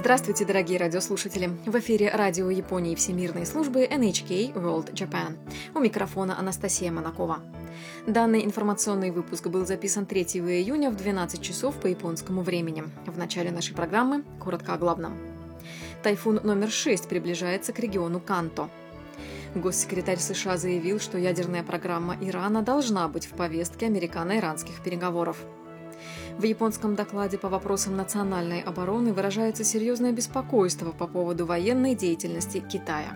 Здравствуйте, дорогие радиослушатели! В эфире радио Японии Всемирной службы NHK World Japan. У микрофона Анастасия Монакова. Данный информационный выпуск был записан 3 июня в 12 часов по японскому времени. В начале нашей программы коротко о главном. Тайфун номер 6 приближается к региону Канто. Госсекретарь США заявил, что ядерная программа Ирана должна быть в повестке американо-иранских переговоров. В японском докладе по вопросам национальной обороны выражается серьезное беспокойство по поводу военной деятельности Китая.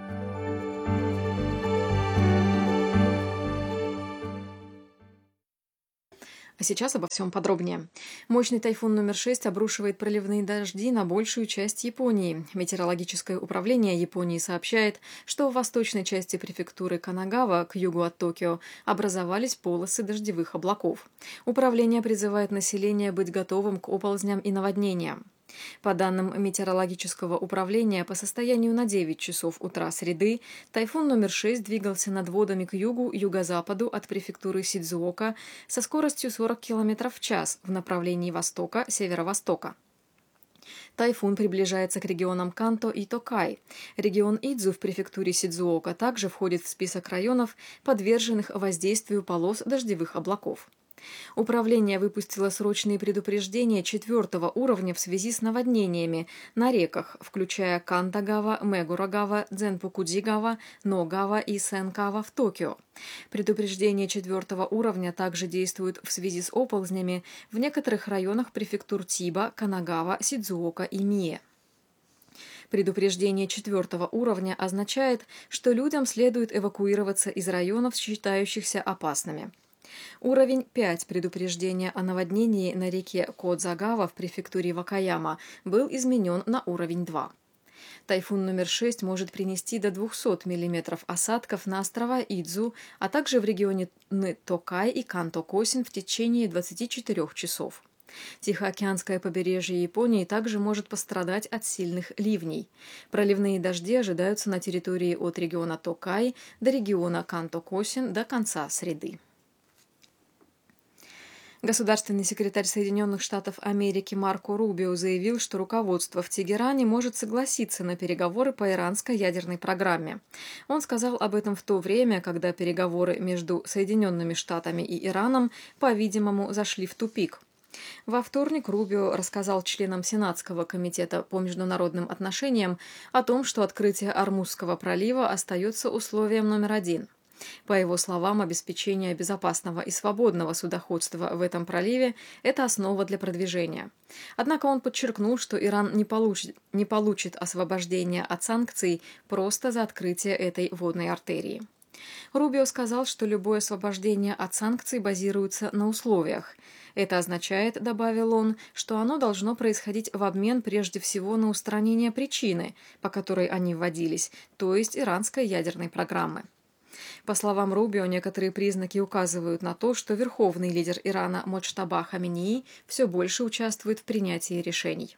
А сейчас обо всем подробнее. Мощный тайфун номер 6 обрушивает проливные дожди на большую часть Японии. Метеорологическое управление Японии сообщает, что в восточной части префектуры Канагава, к югу от Токио, образовались полосы дождевых облаков. Управление призывает население быть готовым к оползням и наводнениям. По данным метеорологического управления, по состоянию на 9 часов утра среды тайфун номер 6 двигался над водами к юго-западу от префектуры Сидзуока со скоростью 40 км в час в направлении востока-северо-востока. Тайфун приближается к регионам Канто и Токай. Регион Идзу в префектуре Сидзуока также входит в список районов, подверженных воздействию полос дождевых облаков. Управление выпустило срочные предупреждения 4-го уровня в связи с наводнениями на реках, включая Кантагава, Мегурагава, Дзенпукудзигава, Ногава и Сенкава в Токио. Предупреждения 4-го уровня также действуют в связи с оползнями в некоторых районах префектур Тиба, Канагава, Сидзуока и Мие. Предупреждение 4-го уровня означает, что людям следует эвакуироваться из районов, считающихся опасными. Уровень 5 предупреждения о наводнении на реке Кодзагава в префектуре Вакаяма был изменен на уровень 2. Тайфун номер 6 может принести до 200 мм осадков на острова Идзу, а также в регионе Токай и Канто-Косин в течение 24 часов. Тихоокеанское побережье Японии также может пострадать от сильных ливней. Проливные дожди ожидаются на территории от региона Токай до региона Канто-Косин до конца среды. Государственный секретарь Соединенных Штатов Америки Марко Рубио заявил, что руководство в Тегеране может согласиться на переговоры по иранской ядерной программе. Он сказал об этом в то время, когда переговоры между Соединенными Штатами и Ираном, по-видимому, зашли в тупик. Во вторник Рубио рассказал членам Сенатского комитета по международным отношениям о том, что открытие Ормузского пролива остается условием номер 1. По его словам, обеспечение безопасного и свободного судоходства в этом проливе – это основа для продвижения. Однако он подчеркнул, что Иран не получит освобождения от санкций просто за открытие этой водной артерии. Рубио сказал, что любое освобождение от санкций базируется на условиях. Это означает, добавил он, что оно должно происходить в обмен прежде всего на устранение причины, по которой они вводились, то есть иранской ядерной программы. По словам Рубио, некоторые признаки указывают на то, что верховный лидер Ирана Моджтаба Хаминеи все больше участвует в принятии решений.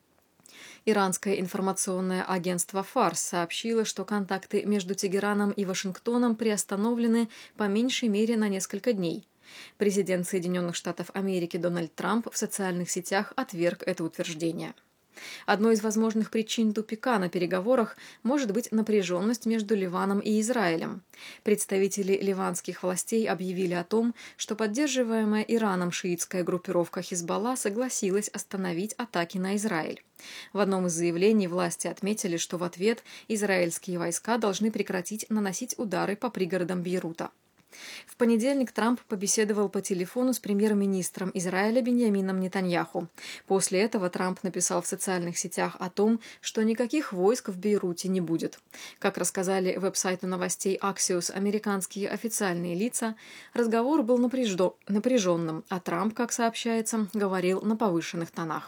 Иранское информационное агентство ФАРС сообщило, что контакты между Тегераном и Вашингтоном приостановлены по меньшей мере на несколько дней. Президент Соединенных Штатов Америки Дональд Трамп в социальных сетях отверг это утверждение. Одной из возможных причин тупика на переговорах может быть напряженность между Ливаном и Израилем. Представители ливанских властей объявили о том, что поддерживаемая Ираном шиитская группировка Хизбалла согласилась остановить атаки на Израиль. В одном из заявлений власти отметили, что в ответ израильские войска должны прекратить наносить удары по пригородам Бейрута. В понедельник Трамп побеседовал по телефону с премьер-министром Израиля Биньямином Нетаньяху. После этого Трамп написал в социальных сетях о том, что никаких войск в Бейруте не будет. Как рассказали веб-сайту новостей Axios американские официальные лица, разговор был напряженным, а Трамп, как сообщается, говорил на повышенных тонах.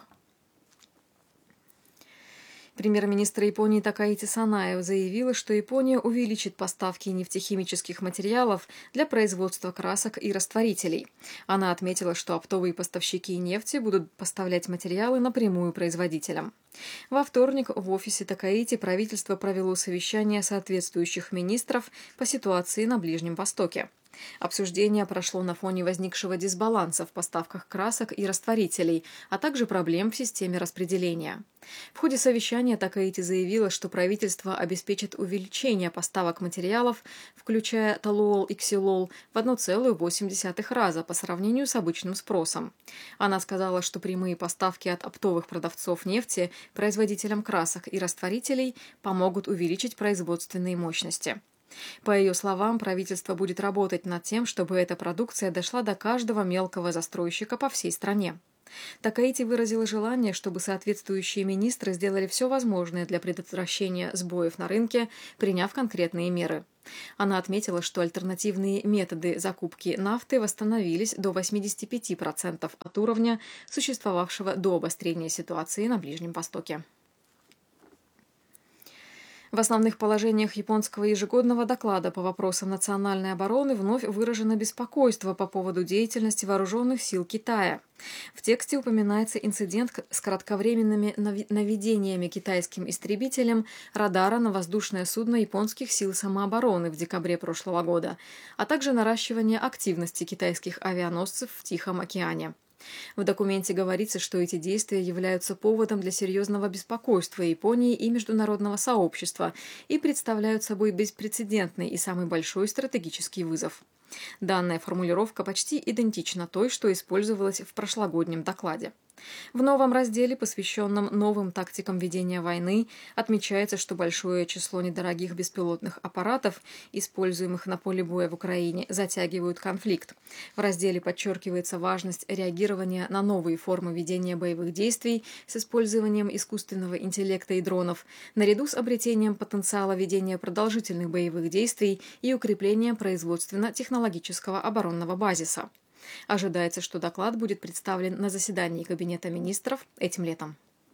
Премьер-министр Японии Такаити Санаэ заявила, что Япония увеличит поставки нефтехимических материалов для производства красок и растворителей. Она отметила, что оптовые поставщики нефти будут поставлять материалы напрямую производителям. Во вторник в офисе Такаити правительство провело совещание соответствующих министров по ситуации на Ближнем Востоке. Обсуждение прошло на фоне возникшего дисбаланса в поставках красок и растворителей, а также проблем в системе распределения. В ходе совещания Такаити заявила, что правительство обеспечит увеличение поставок материалов, включая толуол и ксилол, в 1,8 раза по сравнению с обычным спросом. Она сказала, что прямые поставки от оптовых продавцов нефти производителям красок и растворителей помогут увеличить производственные мощности. По ее словам, правительство будет работать над тем, чтобы эта продукция дошла до каждого мелкого застройщика по всей стране. Такаити выразила желание, чтобы соответствующие министры сделали все возможное для предотвращения сбоев на рынке, приняв конкретные меры. Она отметила, что альтернативные методы закупки нафты восстановились до 85% от уровня, существовавшего до обострения ситуации на Ближнем Востоке. В основных положениях японского ежегодного доклада по вопросам национальной обороны вновь выражено беспокойство по поводу деятельности вооруженных сил Китая. В тексте упоминается инцидент с кратковременными наведениями китайским истребителем радара на воздушное судно японских сил самообороны в декабре прошлого года, а также наращивание активности китайских авианосцев в Тихом океане. В документе говорится, что эти действия являются поводом для серьезного беспокойства Японии и международного сообщества и представляют собой беспрецедентный и самый большой стратегический вызов. Данная формулировка почти идентична той, что использовалась в прошлогоднем докладе. В новом разделе, посвященном новым тактикам ведения войны, отмечается, что большое число недорогих беспилотных аппаратов, используемых на поле боя в Украине, затягивают конфликт. В разделе подчеркивается важность реагирования на новые формы ведения боевых действий с использованием искусственного интеллекта и дронов, наряду с обретением потенциала ведения продолжительных боевых действий и укреплением производственно-технологического оборонного базиса. Ожидается, что доклад будет представлен на заседании Кабинета министров этим летом.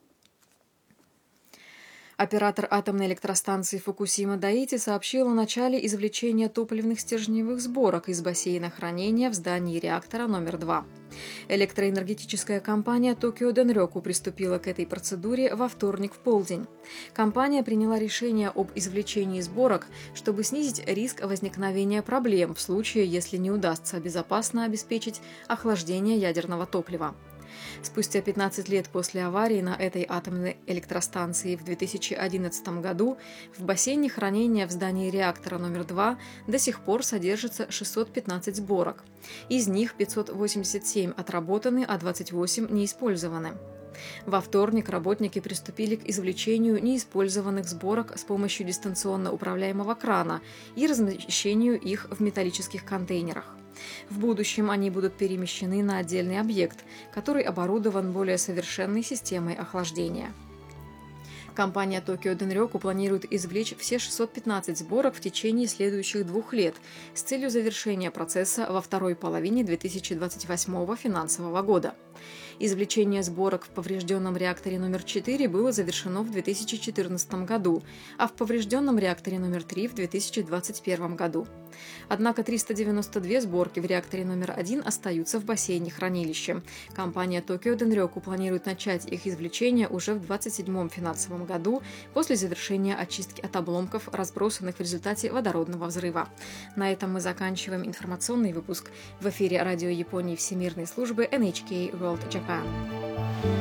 Оператор атомной электростанции Фукусима-Дайити сообщил о начале извлечения топливных стержневых сборок из бассейна хранения в здании реактора номер 2. Электроэнергетическая компания Токио Денрёку приступила к этой процедуре во вторник в полдень. Компания приняла решение об извлечении сборок, чтобы снизить риск возникновения проблем в случае, если не удастся безопасно обеспечить охлаждение ядерного топлива. Спустя 15 лет после аварии на этой атомной электростанции в 2011 году в бассейне хранения в здании реактора номер 2 до сих пор содержится 615 сборок. Из них 587 отработаны, а 28 не использованы. Во вторник работники приступили к извлечению неиспользованных сборок с помощью дистанционно управляемого крана и размещению их в металлических контейнерах. В будущем они будут перемещены на отдельный объект, который оборудован более совершенной системой охлаждения. Компания Токио Денрёку планирует извлечь все 615 сборок в течение следующих 2 лет с целью завершения процесса во второй половине 2028 финансового года. Извлечение сборок в поврежденном реакторе номер 4 было завершено в 2014 году, а в поврежденном реакторе номер 3 в 2021 году. Однако 392 сборки в реакторе номер 1 остаются в бассейне хранилища. Компания Токио Денрёку планирует начать их извлечение уже в 2027 финансовом году после завершения очистки от обломков, разбросанных в результате водородного взрыва. На этом мы заканчиваем информационный выпуск. В эфире Радио Японии Всемирной службы NHK World Japan.